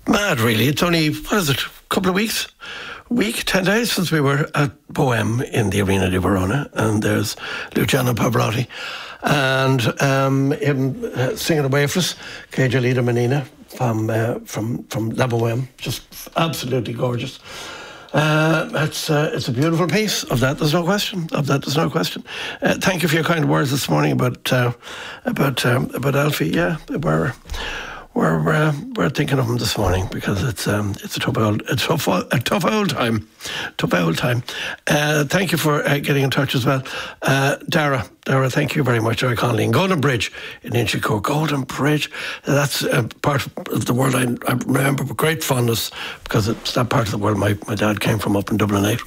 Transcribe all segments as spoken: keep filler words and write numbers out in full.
Mad, really. It's only, what is it, a couple of weeks? Week, ten days since we were at Bohème in the Arena di Verona, and there's Luciano Pavarotti and um, him uh, singing away for us, Che Gelida Menina from uh, from from La Bohème, just absolutely gorgeous. Uh, it's uh, it's a beautiful piece. Of that, there's no question. Of that, there's no question. Uh, thank you for your kind words this morning about uh, about um, about Alfie. Yeah, we're. We're uh, we're thinking of him this morning because it's um, it's a tough old a tough a tough old time, tough old time. Uh, thank you for uh, getting in touch as well, uh, Dara. Dara, thank you very much, Dara Connolly. And Golden Bridge in Inchicore. Golden Bridge, that's a part of the world I, I remember with great fondness because it's that part of the world my, my dad came from up in Dublin eight.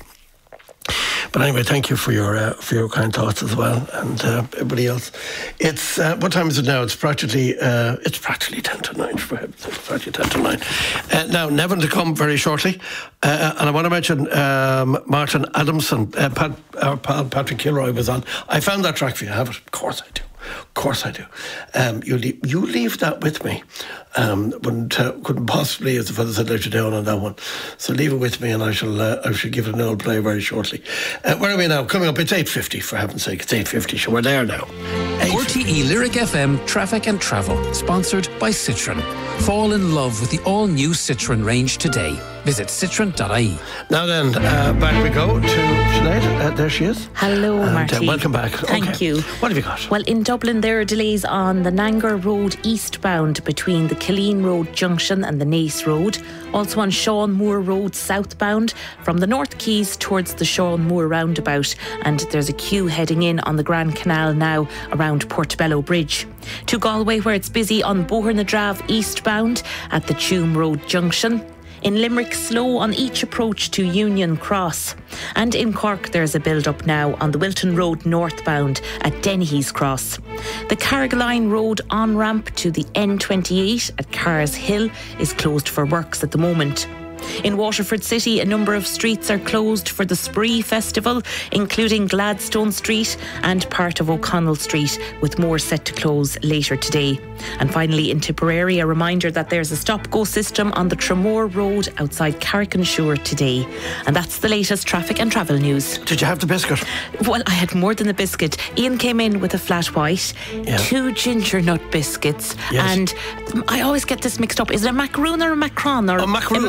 But anyway, thank you for your uh, for your kind thoughts as well, and uh, everybody else. It's uh, what time is it now? It's practically uh, it's practically ten to nine. For heaven's sake, it's practically ten to nine. Uh, now, Nevin to come very shortly, uh, and I want to mention um, Martin Adamson. Uh, Pat, our pal Patrick Kilroy was on. I found that track for you. I have it. Of course I do. Of course I do. Um, you leave, you leave that with me. Um, wouldn't uh, couldn't possibly, as the fellow said, let you down on that one. So leave it with me, and I shall uh, I shall give it an old play very shortly. Uh, where are we now? Coming up, it's eight fifty. For heaven's sake, it's eight fifty. So we're there now. R T E Lyric F M Traffic and Travel, sponsored by Citroen. Fall in love with the all-new Citroen range today. Visit citroen dot I E. Now then, uh, back we go to Sinead. Uh, there she is. Hello, and, Marty. Uh, welcome back. Thank okay. you. What have you got? Well, in Dublin, there are delays on the Nanger Road eastbound between the Killeen Road Junction and the Naas Road. Also on Sean Moore Road southbound from the North Quays towards the Sean Moore roundabout. And there's a queue heading in on the Grand Canal now around Portobello Bridge. To Galway, where it's busy on Bohernadrave eastbound at the Tuam Road Junction. In Limerick, slow on each approach to Union Cross. And in Cork, there's a build-up now on the Wilton Road northbound at Dennehy's Cross. The Carrigaline Road on-ramp to the N twenty-eight at Carr's Hill is closed for works at the moment. In Waterford City, a number of streets are closed for the Spree Festival, including Gladstone Street and part of O'Connell Street, with more set to close later today. And finally, in Tipperary, a reminder that there's a stop-go system on the Tramore Road outside Carrickensure today. And that's the latest traffic and travel news. Did you have the biscuit? Well, I had more than the biscuit. Ian came in with a flat white, yeah. two ginger nut biscuits, yes. and I always get this mixed up. Is it a macaroon or a macron? Or a macaroon.